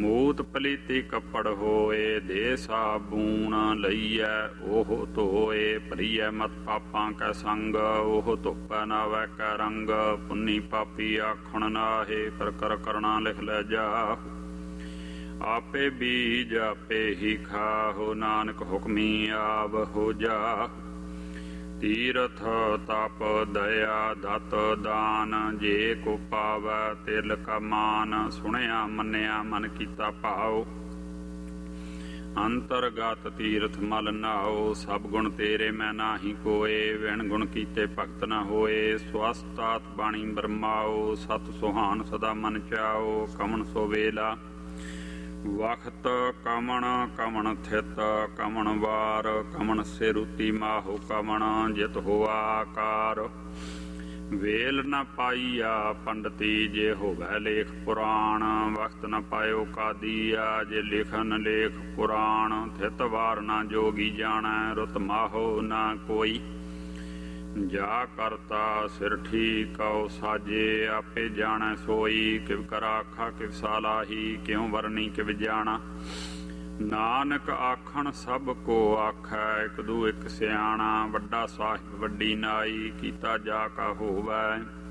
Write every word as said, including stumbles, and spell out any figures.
ਮੂਤ ਪਲੀਤੀ ਕੱਪੜ ਹੋਏ, ਦੇ ਸਾਬੂਣ ਲਈਐ ਉਹ ਧੋਏ। ਭਰੀਐ ਮਤ ਪਾਪਾਂ ਕੈ ਸੰਗ, ਉਹ ਧੁੱਪੈ ਨਾ ਵੈ ਕੈ ਰੰਗ। ਪੁੰਨੀ ਪਾਪੀ ਆਖਣ ਨਾਹੇ, ਕਰ ਕਰ ਕਰਣਾ ਲਿਖ ਲੈ ਜਾਹੁ। ਆਪੇ ਬੀਜ ਆਪੇ ਹੀ ਖਾਹੁ, ਨਾਨਕ ਹੁਕਮੀ ਆਵ ਹੋ ਜਾਹੁ। ਤੀਰਥ ਤਪ ਦਇਆ ਦਤ ਦਾਨ, ਜੇ ਕੋ ਪਾਵੈ ਤਿਲ ਕਾ ਮਾਨ। ਸੁਣਿਆ ਮੰਨਿਆ ਮਨ ਕੀਤਾ ਭਾਉ, ਅੰਤਰਗਤ ਤੀਰਥ ਮਲ ਨਾਉ। ਸਭ ਗੁਣ ਤੇਰੇ ਮੈਂ ਨਾਹੀ ਕੋਏ, ਵਿਣ ਗੁਣ ਕੀਤੇ ਭਗਤ ਨ ਹੋਏ। ਸਵਸਤਾਤ ਬਾਣੀ ਬਰਮਾਓ, ਸਤ ਸੁਹਾਨ ਸਦਾ ਮਨ ਚਾਓ। ਕਮਣ ਸੋ ਵੇਲਾ ਵਖਤ ਕਮਣ, ਕਮਣ ਥਿਤ ਕਮਣ ਵਾਰ। ਕਮਣ ਸਿਰੁਤੀ ਮਾਹੋ ਕਮਣ, ਜਿਤ ਹੋਆ ਆਕਾਰ। ਵੇਲ ਨ ਪਾਈਆ ਪੰਡਤੀ, ਜੇ ਹੋਵੈ ਲੇਖ ਪੁਰਾਣ। ਵਕਤ ਨ ਪਾਇਓ ਕਾਦੀਆ, ਜੇ ਲਿਖਨ ਲੇਖ ਪੁਰਾਣ। ਥਿਤ ਵਾਰ ਨਾ ਜੋਗੀ ਜਾਣੈ, ਰੁਤ ਮਾਹੋ ਨਾ ਕੋਈ। ਜਾ ਕਰਤਾ ਸਿਰ ਠੀਕਉ ਸਾਜੇ, ਆਪੇ ਜਾਣੈ ਸੋਈ। ਕਿਵ ਕਰ ਆਖਾ ਕਿਵ ਸਾਲਾਹੀ, ਕਿਉ ਵਰਨੀ ਕਿਵ ਜਾਣਾ। ਨਾਨਕ ਆਖਣ ਸਭ ਕੋ ਆਖੈ, ਇੱਕ ਦੂ ਇੱਕ ਸਿਆਣਾ। ਵੱਡਾ ਸਾਹਿਬ ਵੱਡੀ ਨਾਈ, ਕੀਤਾ ਜਾ ਕਾ ਹੋਵੈ।